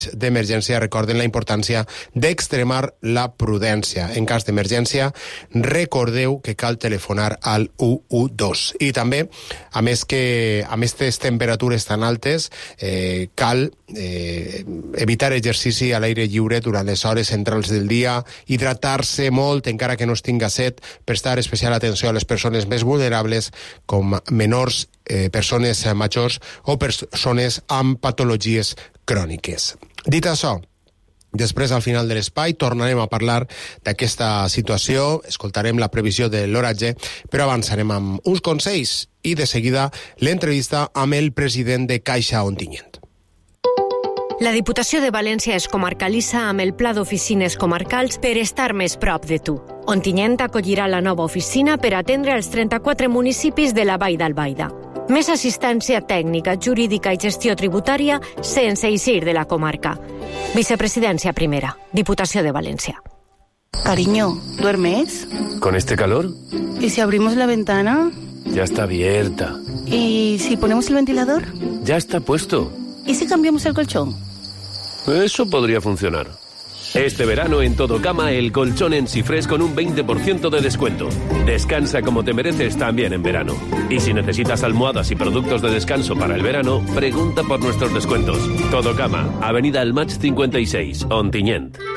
d'emergència, recorden la importància d'extremar la prudència. En cas d'emergència, recordeu que cal telefonar al 112. I també, a més aquestes temperatures tan altes, cal evitar exercici a l'aire lliure durant les hores centrals del dia, hidratar-se molt, encara que no es tinga set, prestar especial atenció a les persones més vulnerables, com menors, persones majors o persones amb patologies cròniques. Dit això, després, al final de l'espai, tornarem a parlar d'aquesta situació, escoltarem la previsió de l'oratge, però avançarem amb uns consells i, de seguida, l'entrevista amb el president de Caixa Ontinyent. La Diputació de València es comarcalitza amb el Pla d'Oficines Comarcals per estar més prop de tu. Ontinyent acollirà la nova oficina per atendre els 34 municipis de la Vall d'Albaida. Més assistència tècnica, jurídica i gestió tributària sense eixir de la comarca. Vicepresidència primera, Diputació de València. Cariño, ¿duermes? ¿Con este calor? ¿Y si abrimos la ventana? Ya está abierta. ¿Y si ponemos el ventilador? Ya está puesto. ¿Y si cambiamos el colchón? Eso podría funcionar. Este verano en Todocama el colchón en Sifrés con un 20% de descuento. Descansa como te mereces también en verano. Y si necesitas almohadas y productos de descanso para el verano, pregunta por nuestros descuentos. Todocama, Avenida El Match 56, Ontinyent.